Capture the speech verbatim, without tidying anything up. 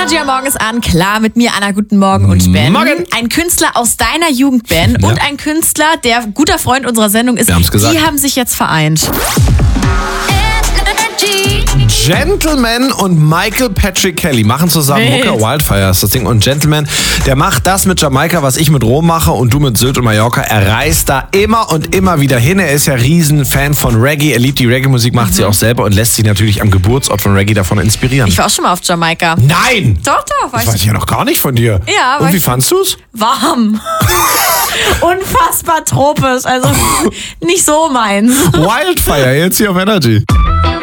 Energy am Morgen ist an. Klar, mit mir, Anna, guten Morgen und Ben. Morgen. Ein Künstler aus deiner Jugend, Ben, Ja. und ein Künstler, der guter Freund unserer Sendung ist. Wir haben's gesagt. Die haben sich jetzt vereint. Gentleman und Michael Patrick Kelly machen zusammen Wild. Mucke. Wildfire ist das Ding. Und Gentleman, der macht das mit Jamaika, was ich mit Rom mache und du mit Sylt und Mallorca. Er reist da immer und immer wieder hin. Er ist ja riesen Fan von Reggae. Er liebt die Reggae-Musik, macht sie auch selber und lässt sich natürlich am Geburtsort von Reggae davon inspirieren. Ich war auch schon mal auf Jamaika. Nein! Doch, doch, war Das weiß ich ich ja noch gar nicht von dir. Ja, Und war wie ich- fandst du's? warm. Unfassbar tropisch. Also nicht so meins. Wildfire, jetzt hier auf Energy.